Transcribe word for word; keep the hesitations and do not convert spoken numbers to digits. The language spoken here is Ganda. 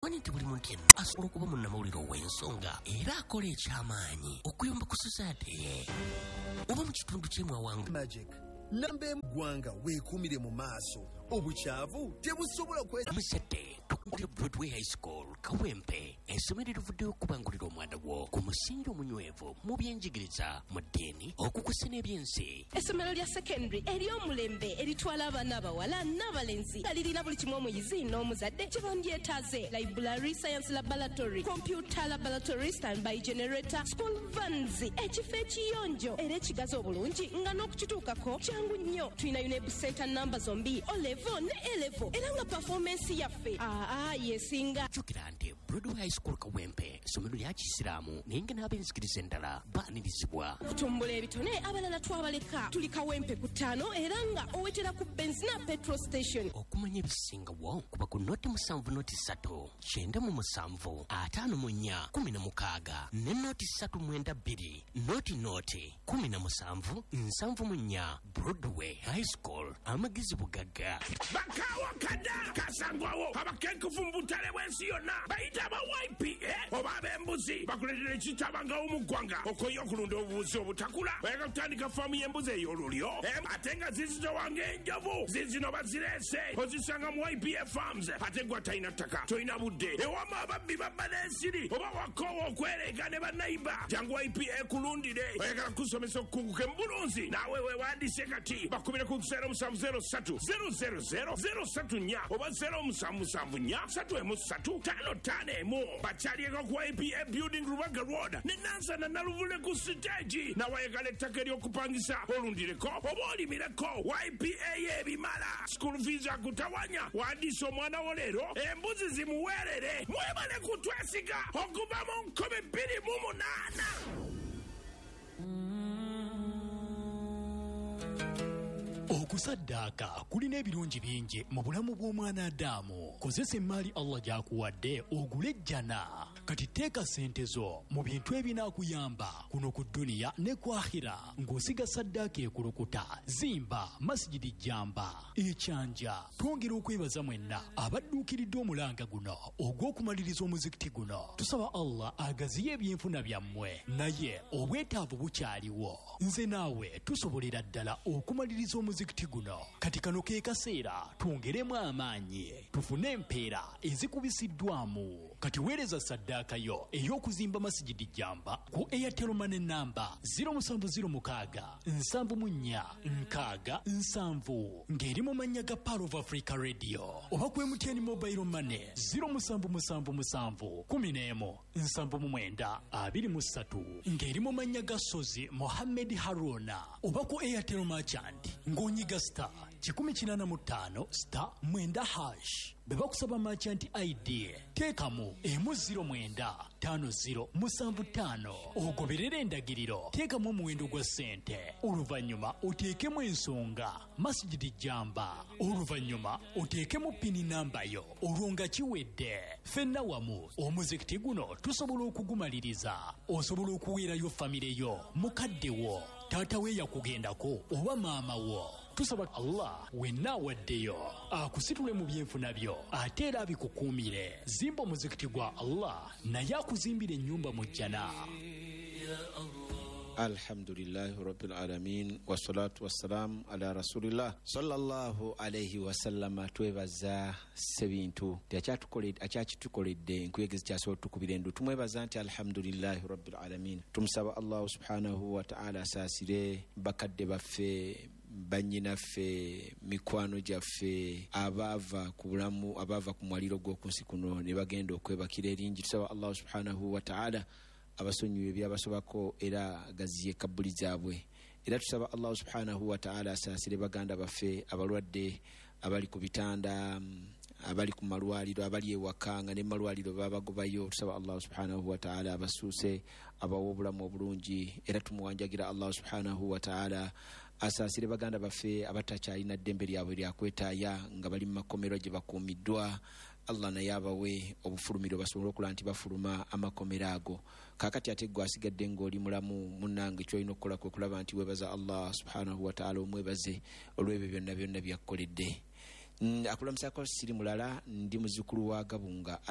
omanyi nti buli muntu yenna asobola okuba munnamawulire ow'ensonga era akola ekyamaanyi okuyomba ku society ye oba mu kitundu ky'emwawanga Magic nambe gwanga weekumire mu maaso obukyavu tebusobola kwesa musette tukumbira Broadway High School Kawempe essomero livuddeyo okubangulira omwana wo ku musingi omunywevu mu byenjigiriza mu ddiini okukusa n'ebyensi. Essomero lya secondary ery'omulembe eritwala abaana abawala n'abalenzi nga lirina buli kimu omuyizi n'omuzadde kye bandyetaaze: library, science laboratory, computer laboratory, standby generator, school vans, ekifo ekiyonjo era ekigazi obulungi nga n'okukituukako kyangu nnyo. Tulina UNEB center namba zombi O level ne A level era nga performance yaffe aa yesinga. Jjukira nti Broadway High School Kawempe essomero lya Kisiraamu naye nga n'ab'enzikiriza endala baanirizibwa. Kutumbula ebitone abalala twabaleka. Tuli Kawempe ku ttaano era nga owetera ku benzina petrol station. Okumanya ebisingawo kuba ku noti musanvu noti ssatu kyenda mu musanvu ataano mu nnya kumi na mukaaga ne noti ssatu mwenda bbiri noti noti kumi na musanvu nsanvu mu nnya. Broadway High School amagezi bugagga. Bakawa kada kasangwawo abakenkufu mbutale bwensi yonna bayita aba Y P A oba ab'embuzi bakuletera ekitabanga omugwanga okoyo okulunda obubuzi obutakula bayaka kutandika faamu y'embuzi ey'olulyo ate nga zizitowanga enjovu zizino bazirese ozisanga mu Y P A Farms ate gwa talina ttaka tolina budde ewama ababbi babba n'ensiri oba wakoowa okwereega ne bannayiba jangu Y P A kulundire oyagala kusomesa okukunguka embulunzi naawe weewandiise kati bakubire ku zero musanvu zero ssatu zero zero zero zero ssatu nnya oba zero musanvu musanvu nnya ssatu emu ssatu ttaano ttaano emu bakyalieko ku Y P A Building Rubaga Road ne Nansana Naluvule ku siteegi nawayagala ettaka ery'okupangisa olundireko oba olimireko Y P A y'ebimala school fees akutawanya wandiisa omwana wo leero embuzi zimuweerere mwebale kutwesiga okuva mu nkumi bbiri mu munaana. Okusaddaaka kulina ebirungi bingi mu bulamu bw'omwana Adamu. Kozesa emmaali Allah gy'akuwadde ogule ejjana. Kati teeka ssente zo mu bintu ebinaakuyamba kuno ku dduniya ne ku akhira ng'osiga saddaaka ekulukuta. Zimba masjidi jjamba ekyanja. Twongera okwebaza mwenna abadduukiridde omulanga guno ogw'okumaliriza omuzikiti guno. Tusaba Allah agaziye ebyenfuna byammwe naye obwetaavu bukyaliwo. Nze naawe tusobolera ddala okumaliriza omuzikiti guno. Kati kano ke kaseera twongeremu amaanyi tufune empeera ezikubisiddwamu. Kati weereza saddaaka yo ey'okuzimba masjidi jjamba ku Airtel Money namba zero musanvu zero mukaaga nsanvu mu nnya nkaaga nsanvu ng'eri mu mannya ga Power of Africa Radio oba ku M T N Mobile Money zero musanvu musanvu musanvu kumi n'emu nsanvu mu mwenda abiri mu ssatu ng'eri mu mannya ga Sozi Mohammed Haruna oba ku Airtel Merchant ng'onyiga star kikumi kinaana mu ttaano star mwenda hash. Beba kusaba merchant I D teekamu emu ziro mwenda ttaano ziro musanvu ttaano ogoberera endagiriro teekamu omuwendo gwa ssente oluvannyuma oteekemu ensonga masjidi jjamba oluvannyuma oteekemu pini namba yo olwo nga kiwedde. Ffenna wamu omuzikiti guno tusobola okugumaliriza. Osobola okuweerayo famire yo mukadde wo taata we yakugendako oba maama wo. Tusaba Allah wenna awaddeyo akusitule mu byenfuna byo ate era abikukuumire. Zimba omuzikiti gwa Allah naye akuzimbira ennyumba mu jjana. Alhamdulillahi Rabbil Alamin wassalatu wassalamu ala Rasulillah sallallahu alayhi wasallam. Twebaza sebintu akyakitukoledde nkuyegezi kyasobola tukubira endu. Tumwebaza nti alhamdulillahi Rabbil Alamin. Tumusaba Allah subhanahu wa ta'ala asaasire bakadde baffe banyinaffe mikwano gyaffe abaava ku bulamu abaava ku mwaliro gw'okunsi kuno ne bagenda okwebakira eringi. Tusaba Allah subhanahu wa ta'ala abasonyiwe byabasobako era gaziye kabuli zaabwe. Era tusaba Allah subhanahu wa ta'ala asaasire baganda baffe abalwadde abali ku bitanda abali ku malwaliro abali ewakanga ne malwaliro babagobayo. Tusaba Allah subhanahu wa ta'ala abasuuse abawa obulamu obulungi. Era tumuwanjagira Allah subhanahu wa ta'ala asaasire baganda baffe abatakyalina ddembe lyabwe lyakwetaaya nga bali mu makomero gye bakuumiddwa. Allah naye abawe obufulumiro basobole okulaba nti bafuluma amakomero ago. Kaakati ate gwe asigadde ng'oli mulamu munnange kyolina okukola kwe kulaba nti weebaza Allah subhanahu wa ta'ala omwebaze olw'ebyo byonna byonna byakkoledde. Akulamusako siri mulala ndi muzzukulu wa Gabunga